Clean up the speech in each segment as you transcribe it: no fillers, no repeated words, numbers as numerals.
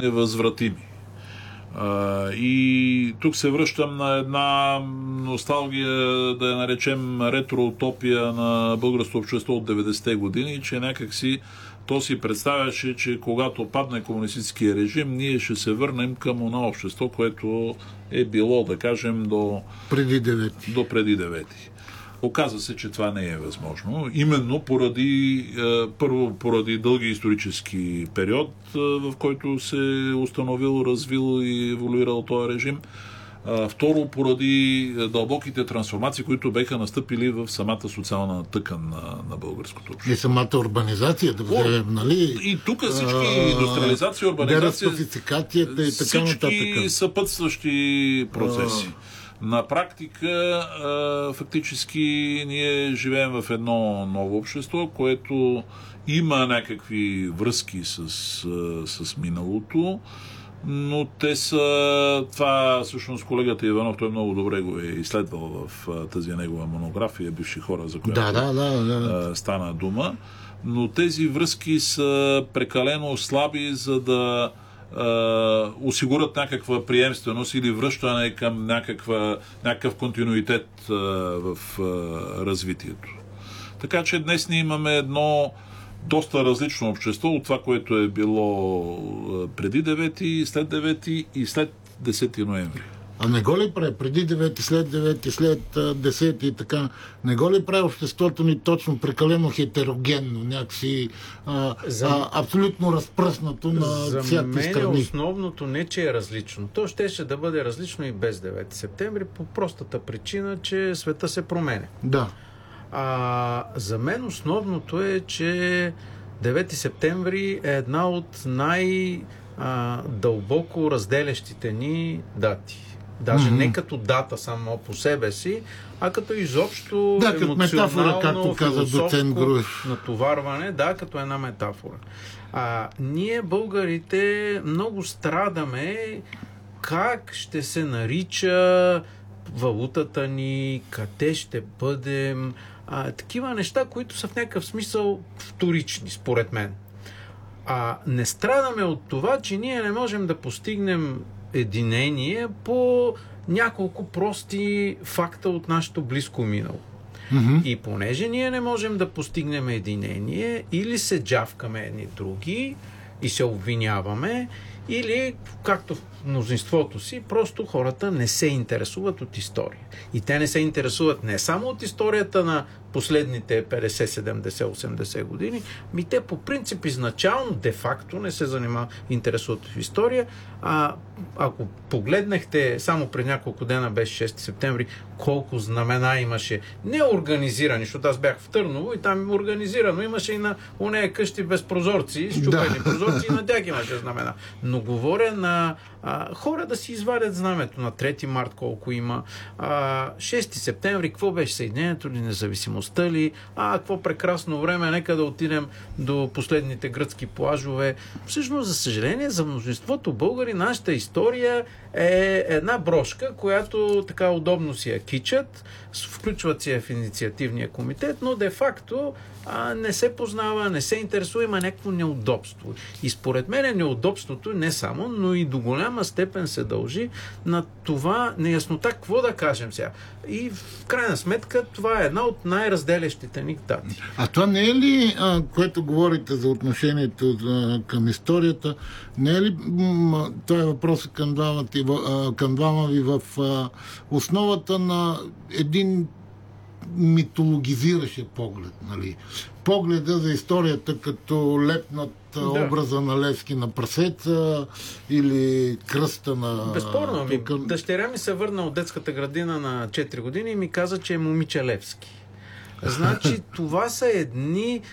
невъзвратими. И тук се връщам на една носталгия, да я наречем ретроутопия на българското общество от 90-те години, че някакси то си представяше, че когато падне комунистическия режим, ние ще се върнем към оно общество, което е било, да кажем, до преди 9-ти. Оказва се, че това не е възможно. Именно първо поради дълги исторически период, в който се е установил, развил и еволюирал този режим. Второ, поради дълбоките трансформации, които беха настъпили в самата социална тъкан на българското общество. И самата урбанизация, да вземем, нали? И тук всички индустриализация, урбанизация, деразпацификацията и така нататък. всички съпътстващи процеси. На практика, фактически, ние живеем в едно ново общество, което има някакви връзки с миналото, но те са... Това всъщност колегата Иванов, той много добре го е изследвал в тази негова монография "Бивши хора", за която стана дума. Но тези връзки са прекалено слаби, за да осигурят някаква приемственост или връщане към някакъв континуитет в развитието. Така че днес ние имаме едно доста различно общество от това, което е било преди 9-ти, след 9-ти и след 10 ноември. А не го ли прави преди 9-ти, след 9-ти, след 10-ти и така? Не го ли прави обществото ни точно прекалено хетерогенно, някакси абсолютно разпръснато на всякакви страни? За мен основното не, че е различно. То щеше да бъде различно и без 9 септември, по простата причина, че света се променя. Да. За мен основното е, че 9 септември е една от най-дълбоко разделящите ни дати. Даже не като дата само по себе си, а като изобщо емоционално, философско натоварване, като една метафора. Ние, българите, много страдаме как ще се нарича валутата ни, къде ще бъдем, такива неща, които са в някакъв смисъл вторични, според мен. Не страдаме от това, че ние не можем да постигнем единение по няколко прости факта от нашето близко минало. И понеже ние не можем да постигнем единение, или се джавкаме едни други и се обвиняваме, или, както в мнозинството си, просто хората не се интересуват от история. И те не се интересуват не само от историята на последните 50, 70, 80 години, те по принцип изначално, де-факто не се интересуват в история. Ако погледнахте, само пред няколко дена беше 6 септември, колко знамена имаше неорганизирани, защото аз бях в Търново и там организирано имаше и на онея къщи без прозорци, счупени прозорци, и на тях имаше знамена. Но говоря на хора да си извадят знамето. На 3 март колко има, 6 септември, какво беше Съединението ли, независимостта ли, какво прекрасно време, нека да отидем до последните гръцки плажове. Всъщност, за съжаление, за множеството българи, нашата история е една брошка, която така удобно си я кичат, включват си я в инициативния комитет, но де-факто не се познава, не се интересува, има някакво неудобство. И според мен неудобството не само, но и до голяма степен се дължи на това неяснота, какво да кажем сега. И в крайна сметка това е една от най-разделящите ни дати. А това не е ли, което говорите за отношението към историята, не е ли това е въпросът към двама ви в основата на един митологизираше поглед, нали? Погледа за историята като лепнат образа на Левски на прасеца или кръста на... Безспорно. Дъщеря ми се върна от детската градина на 4 години и ми каза, че е момиче Левски. Значи това са едни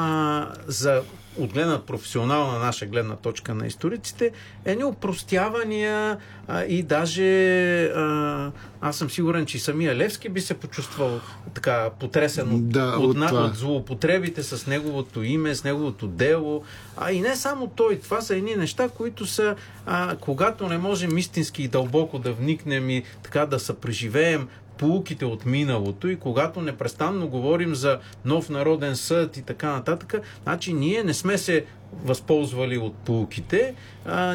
от професионална наша гледна точка на историците, едни опростявания и даже аз съм сигурен, че и самия Левски би се почувствал така потресен от злоупотребите с неговото име, с неговото дело. И не само той. Това са едни неща, които са когато не можем истински и дълбоко да вникнем и така да съпреживеем поуките от миналото и когато непрестанно говорим за нов народен съд и така нататък, значи ние не сме се възползвали от поуките,